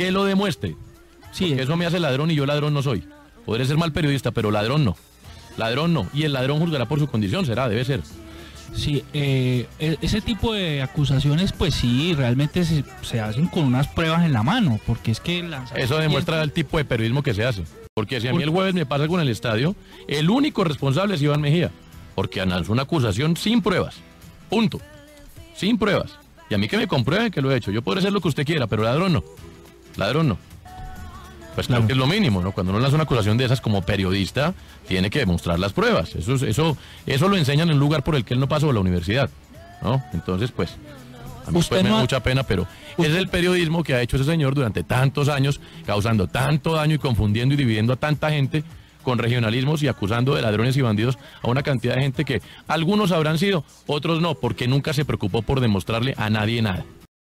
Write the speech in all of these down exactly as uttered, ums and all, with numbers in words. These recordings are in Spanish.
que lo demuestre. Sí, porque eso me hace ladrón y yo ladrón no soy. Podré ser mal periodista, pero ladrón no. Ladrón no. Y el ladrón juzgará por su condición, será, debe ser. Sí, eh, ese tipo de acusaciones, pues sí, realmente se, se hacen con unas pruebas en la mano, porque es que... Eso demuestra tiempo... el tipo de periodismo que se hace. Porque si a mí el jueves me pasa algo en el estadio, el único responsable es Iván Mejía, porque lanzó una acusación sin pruebas. Punto. Sin pruebas. Y a mí que me comprueben que lo he hecho. Yo podré hacer lo que usted quiera, pero ladrón no. Ladrón no. Pues claro, claro que es lo mínimo, ¿no? Cuando uno lanza una acusación de esas como periodista, tiene que demostrar las pruebas. Eso, eso, eso lo enseñan en un lugar por el que él no pasó a la universidad, ¿no? Entonces, pues, a mí pues, no me da mucha pena, pero usted... es el periodismo que ha hecho ese señor durante tantos años, causando tanto daño y confundiendo y dividiendo a tanta gente con regionalismos y acusando de ladrones y bandidos a una cantidad de gente que algunos habrán sido, otros no, porque nunca se preocupó por demostrarle a nadie nada.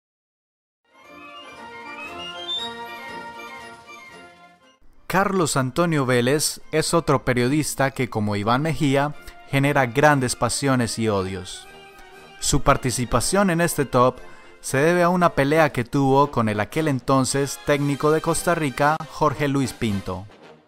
Carlos Antonio Vélez es otro periodista que, como Iván Mejía, genera grandes pasiones y odios. Su participación en este top se debe a una pelea que tuvo con el aquel entonces técnico de Costa Rica, Jorge Luis Pinto.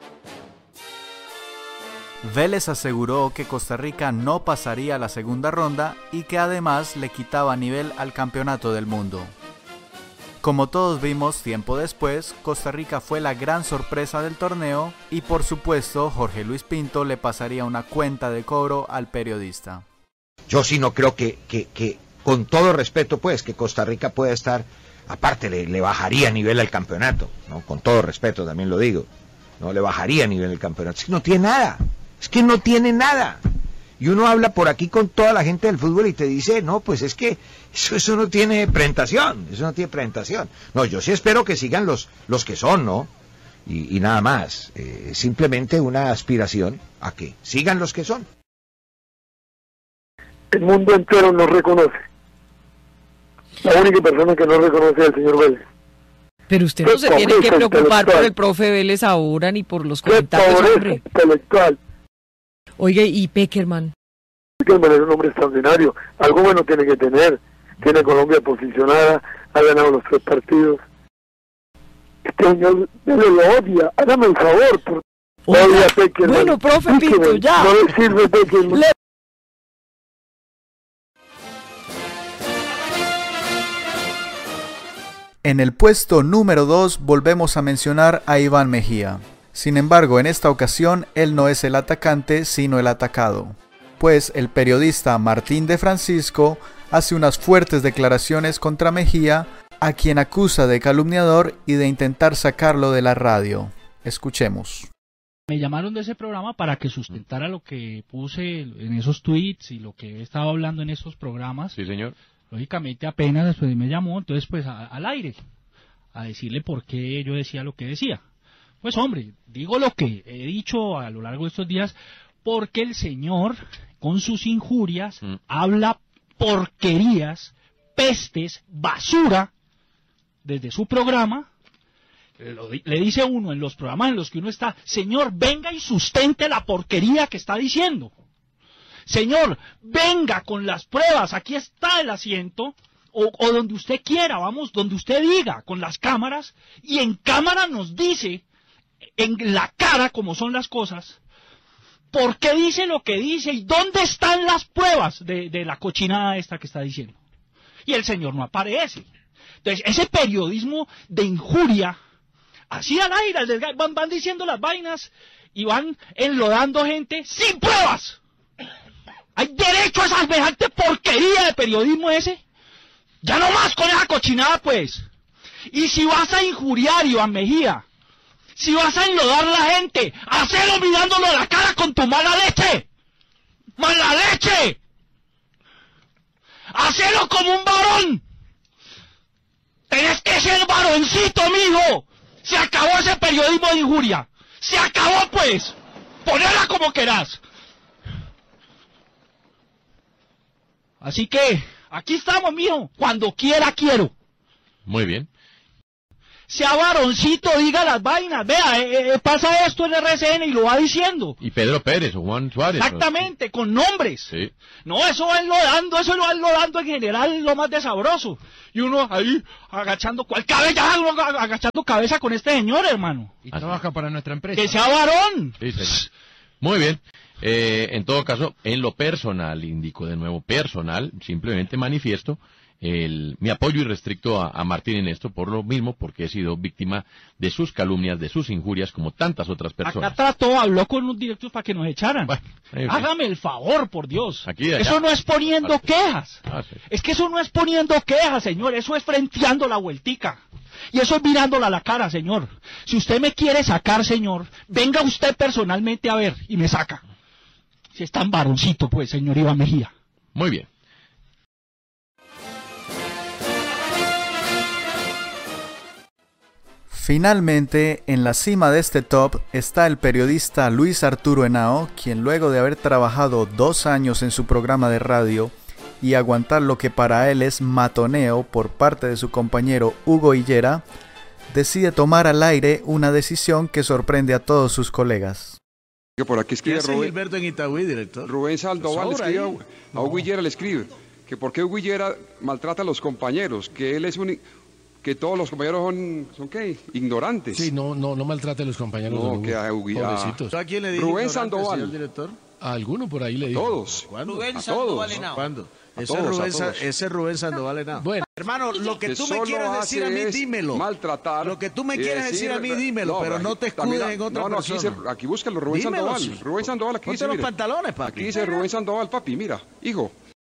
Vélez aseguró que Costa Rica no pasaría a la segunda ronda y que además le quitaba nivel al campeonato del mundo. Como todos vimos tiempo después, Costa Rica fue la gran sorpresa del torneo y por supuesto Jorge Luis Pinto le pasaría una cuenta de cobro al periodista. Yo sí no creo que, que, que con todo respeto pues, que Costa Rica pueda estar, aparte le, le bajaría nivel al campeonato, ¿no? Con todo respeto también lo digo, no le bajaría nivel al campeonato, es que no tiene nada, es que no tiene nada. Y uno habla por aquí con toda la gente del fútbol y te dice, no, pues es que eso, eso no tiene presentación, eso no tiene presentación. No, yo sí espero que sigan los, los que son, ¿no? Y, y nada más, eh, simplemente una aspiración a que sigan los que son. El mundo entero nos reconoce. La única persona que no reconoce es el señor Vélez. Pero usted no se tiene que preocupar por el profe Vélez ahora ni por los comentarios, hombre. Intelectual. Oye, ¿y Peckerman? Peckerman es un hombre extraordinario. Algo bueno tiene que tener. Tiene a Colombia posicionada, ha ganado los tres partidos. Este señor lo odia. Hágame el favor. Por... Odia a Peckerman. Bueno, profe Pinto, ya. No le sirve Peckerman. Le... En el puesto número dos volvemos a mencionar a Iván Mejía. Sin embargo, en esta ocasión él no es el atacante, sino el atacado, pues el periodista Martín de Francisco hace unas fuertes declaraciones contra Mejía, a quien acusa de calumniador y de intentar sacarlo de la radio. Escuchemos. Me llamaron de ese programa para que sustentara lo que puse en esos tweets y lo que he estado hablando en esos programas. Sí, señor. Lógicamente apenas después me llamó, entonces pues a, al aire, a decirle por qué yo decía lo que decía. Pues hombre, digo lo que he dicho a lo largo de estos días, porque el señor, con sus injurias, mm. habla porquerías, pestes, basura, desde su programa. Lo, le dice uno en los programas en los que uno está, señor, venga y sustente la porquería que está diciendo. Señor, venga con las pruebas, aquí está el asiento, o, o donde usted quiera, vamos, donde usted diga, con las cámaras, y en cámara nos dice, en la cara como son las cosas, por qué dice lo que dice y dónde están las pruebas de, de la cochinada esta que está diciendo. Y el señor no aparece. Entonces, ese periodismo de injuria, así al aire, van, van diciendo las vainas y van enlodando gente sin pruebas. ¿Hay derecho a esa semejante porquería de periodismo ese? Ya no más con esa cochinada, pues. Y si vas a injuriar, Iván Mejía, si vas a enlodar a la gente, hacelo mirándolo a la cara con tu mala leche. ¡Mala leche! ¡Hacelo como un varón! ¡Tenés que ser varoncito, mijo! Se acabó ese periodismo de injuria. ¡Se acabó, pues! Ponela como querás. Así que, aquí estamos, mijo. Cuando quiera, quiero. Muy bien. sea varoncito, diga las vainas, vea, eh, eh, pasa esto en R C N y lo va diciendo. Y Pedro Pérez o Juan Suárez. Exactamente, ¿no? Con nombres. Sí. No, eso va enlodando, eso va enlodando en general lo más de sabroso. Y uno ahí agachando cual cabeza, agachando cabeza con este señor, hermano. Y trabaja para nuestra empresa. Que sea varón. Sí, sí. Muy bien. Eh, en todo caso, en lo personal, indico de nuevo, personal, simplemente manifiesto el, mi apoyo irrestricto a, a Martín en esto, por lo mismo, porque he sido víctima de sus calumnias, de sus injurias, como tantas otras personas. Acá trató, habló con unos directos para que nos echaran. Bueno, eh, hágame el favor, por Dios. Aquí de allá. Eso no es poniendo quejas. Ah, sí. Es que eso no es poniendo quejas, señor. Eso es frenteando la vueltica. Y eso es mirándola a la cara, señor. Si usted me quiere sacar, señor, venga usted personalmente a ver y me saca. Si es tan varoncito, pues, señor Iván Mejía. Muy bien. Finalmente, en la cima de este top está el periodista Luis Arturo Henao, quien luego de haber trabajado dos años en su programa de radio y aguantar lo que para él es matoneo por parte de su compañero Hugo Higuera, decide tomar al aire una decisión que sorprende a todos sus colegas. Por aquí escribe ¿Qué hace Rubén, Gilberto en Itagüí, director? Rubén Sandoval le Pues escribe ahora a, a Hugo Higuera, le escribe que por qué Hugo Higuera maltrata a los compañeros, que él es un... que todos los compañeros son, ¿son qué? Ignorantes. Sí, no, no, no maltrate a los compañeros. No, de Hugo. que a Hugo- Pobrecitos. ¿A quién le dijo Rubén ignorante, Sandoval. señor director? A alguno por ahí le dijo. Todos. ¿Cuándo? Rubén A Sandoval todos. Henao. ¿Cuándo? A Ese, todos, es Rubén, a Sa- todos. ese es Rubén Sandoval Henao. Bueno, hermano, lo que Que tú me solo quieres decir a mí, hace es dímelo. maltratar. Lo que tú me y quieres decir a mí, dímelo, pero no te escudes también- en otra no, no, aquí, persona. dice- aquí búscalo, Rubén Dímelo, Sandoval. sí. Rubén Sandoval, aquí Ponte dice, los mire. pantalones, papi. Aquí dice Rubén Sandoval, papi, mira, hijo.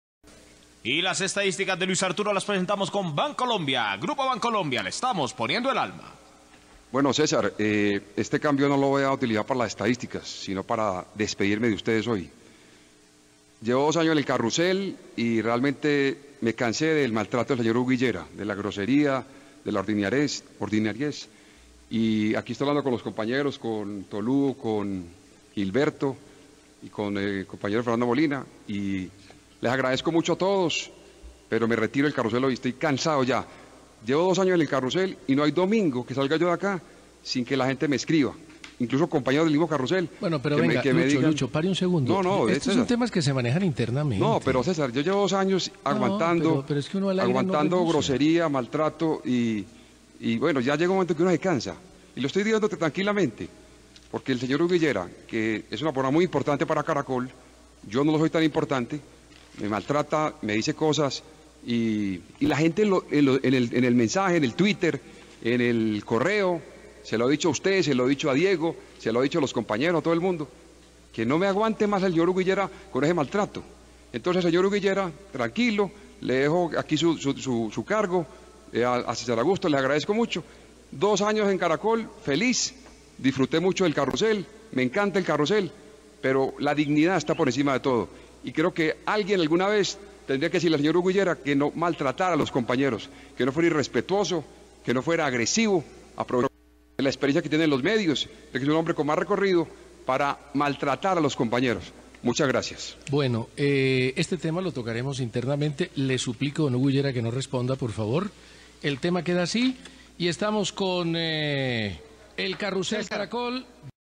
Y las estadísticas de Luis Arturo las presentamos con Bancolombia. Grupo Bancolombia, le estamos poniendo el alma. Bueno, César, eh, este cambio no lo voy a utilizar para las estadísticas, sino para despedirme de ustedes hoy. Llevo dos años en el carrusel y realmente me cansé del maltrato del señor Hugo Higuera, de la grosería, de la ordinariez, ordinariez. Y aquí estoy hablando con los compañeros, con Tolú, con Gilberto y con el compañero Fernando Molina. Y les agradezco mucho a todos, pero me retiro del carrusel hoy, estoy cansado ya. Llevo dos años en el carrusel y no hay domingo que salga yo de acá sin que la gente me escriba. Incluso compañeros del mismo carrusel. Bueno, pero que venga, me, que me Lucho, digan, Lucho, pare un segundo. No, no, estos César. son temas que se manejan internamente. No, pero César, yo llevo dos años No, aguantando, pero- pero es que uno al aire no aguantando renuncia. grosería, maltrato y, y bueno, ya llega un momento que uno se cansa. Y lo estoy diciendo tranquilamente, porque el señor Hugo Higuera, que es una persona muy importante para Caracol, yo no lo soy tan importante, me maltrata, me dice cosas y, y la gente en, lo- en lo- en el, en el mensaje, en el Twitter, en el correo, se lo he dicho a usted, se lo he dicho a Diego, se lo he dicho a los compañeros, a todo el mundo, que no me aguante más el señor Hugo Higuera con ese maltrato. Entonces, señor Hugo Higuera, tranquilo, le dejo aquí su, su, su, su cargo, eh, a, a César Augusto, le agradezco mucho. Dos años en Caracol, feliz, disfruté mucho del carrusel, me encanta el carrusel, pero la dignidad está por encima de todo. Y creo que alguien alguna vez tendría que decirle al señor Hugo Higuera que no maltratara a los compañeros, que no fuera irrespetuoso, que no fuera agresivo, aprovechar la experiencia que tienen los medios, de que es un hombre con más recorrido, para maltratar a los compañeros. Muchas gracias. Bueno, eh, este tema lo tocaremos internamente. Le suplico, don Hugo Higuera, que no responda, por favor. El tema queda así y estamos con eh, el Carrusel Caracol.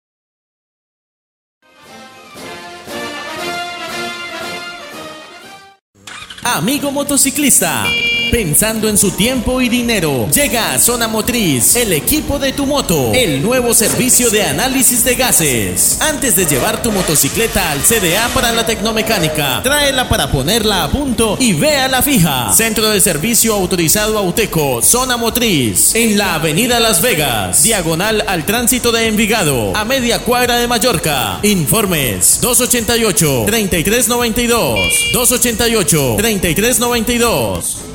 Amigo motociclista, pensando en su tiempo y dinero, llega a Zona Motriz, el equipo de tu moto, el nuevo servicio de análisis de gases. Antes de llevar tu motocicleta al C D A para la tecnomecánica, tráela para ponerla a punto y vea la fija. Centro de servicio autorizado Auteco, Zona Motriz, en la avenida Las Vegas, diagonal al tránsito de Envigado, a media cuadra de Mallorca. Informes dos ochenta y ocho, treinta y tres noventa y dos, dos ochenta y ocho, treinta y tres noventa y dos.